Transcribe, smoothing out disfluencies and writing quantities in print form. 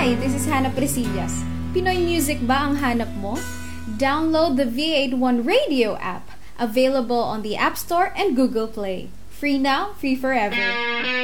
Hi, this is Hannah Presillas. Pinoy music ba ang hanap mo? Download the V81 Radio app, available on the App Store and Google Play. Free now, free forever.